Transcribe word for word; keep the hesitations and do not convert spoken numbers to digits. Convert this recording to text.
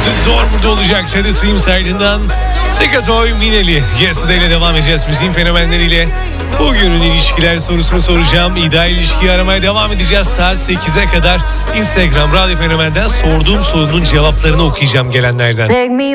Zor Mutlu Olacak Teddy Swims ardından Sekatoy Mineli Yesterday ile devam edeceğiz müziğin fenomenleriyle. Bugünün ilişkiler sorusunu soracağım. İdeal ilişkiyi aramaya devam edeceğiz saat sekize kadar. Instagram Radyo Fenomen'den sorduğum sorunun cevaplarını okuyacağım gelenlerden.